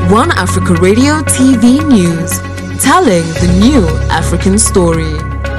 One Africa Radio TV News, telling the new African story.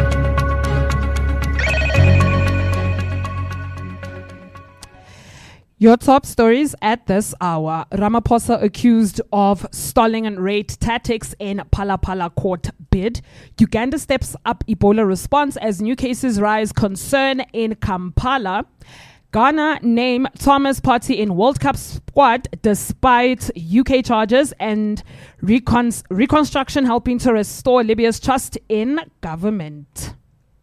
Your top stories at this hour. Ramaphosa accused of stalling and raid tactics in Phala court bid. Uganda steps up Ebola response as new cases rise, concern in Kampala. Ghana name Thomas Partey in World Cup squad despite UK charges, and reconstruction helping to restore Libya's trust in government.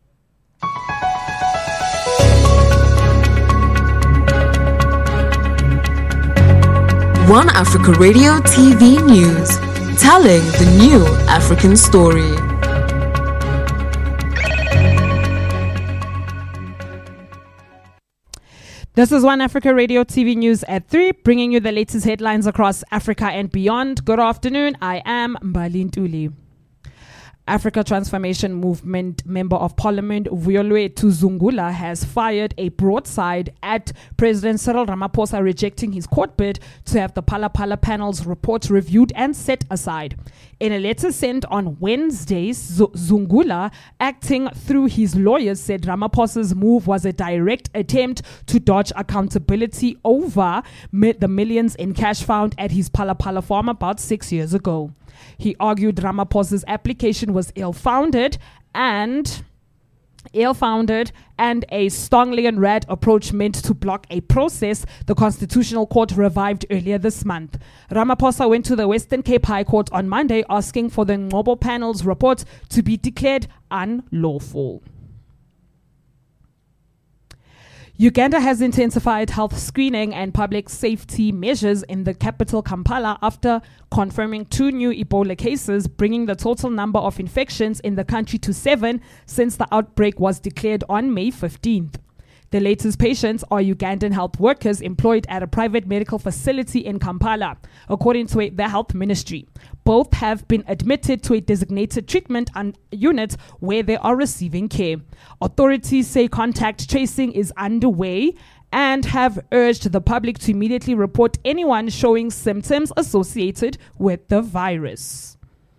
One Africa Radio TV News, telling the new African story. This is One Africa Radio TV News at 3, bringing you the latest headlines across Africa and beyond. Good afternoon. I am Mbali Ntuli. Africa Transformation Movement Member of Parliament Vuyolwethu Zungula has fired a broadside at President Cyril Ramaphosa, rejecting his court bid to have the Phala panel's report reviewed and set aside. In a letter sent on Wednesday, Zungula, acting through his lawyers, said Ramaphosa's move was a direct attempt to dodge accountability over the millions in cash found at his Phala farm about 6 years ago. He argued Ramaphosa's application was ill-founded and a Stongling-Rad approach meant to block a process the Constitutional Court revived earlier this month. Ramaphosa went to the Western Cape High Court on Monday asking for the Ngcobo panel's report to be declared unlawful. Uganda has intensified health screening and public safety measures in the capital Kampala after confirming 2 new Ebola cases, bringing the total number of infections in the country to 7 since the outbreak was declared on May 15th. The latest patients are Ugandan health workers employed at a private medical facility in Kampala, according to the health ministry. Both have been admitted to a designated treatment unit where they are receiving care. Authorities say contact tracing is underway and have urged the public to immediately report anyone showing symptoms associated with the virus.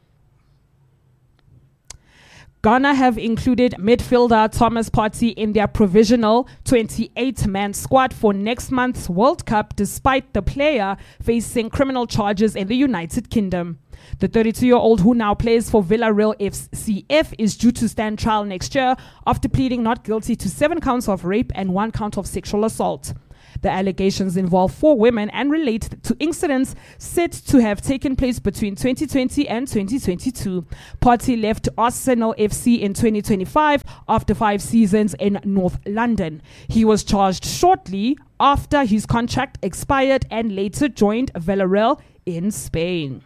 Ghana have included midfielder Thomas Partey in their provisional 28-man squad for next month's World Cup, despite the player facing criminal charges in the United Kingdom. The 32-year-old, who now plays for Villarreal FCF, is due to stand trial next year after pleading not guilty to 7 counts of rape and 1 count of sexual assault. The allegations involve 4 women and relate to incidents said to have taken place between 2020 and 2022. Partey left Arsenal FC in 2025 after 5 seasons in North London. He was charged shortly after his contract expired and later joined Villarreal in Spain.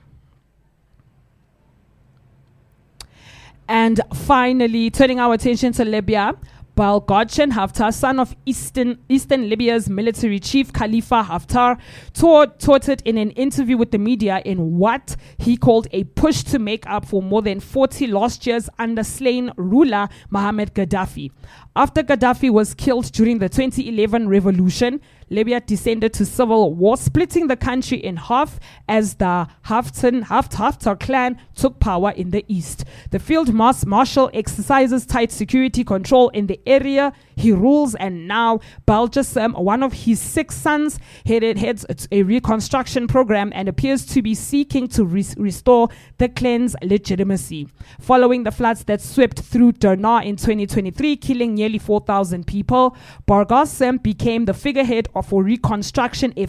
And finally, turning our attention to Libya, Balgadchen Haftar, son of Eastern Libya's military chief Khalifa Haftar, touted in an interview with the media in what he called a push to make up for more than 40 lost years under slain ruler Mohammed Gaddafi. After Gaddafi was killed during the 2011 revolution, Libya descended to civil war, splitting the country in half as the Haftar clan took power in the east. The field marshal exercises tight security control in the area he rules, and now Balgasem, one of his 6 sons, heads a reconstruction program and appears to be seeking to restore the clan's legitimacy. Following the floods that swept through Derna in 2023, killing nearly 4,000 people, Balgasem became the figurehead for reconstruction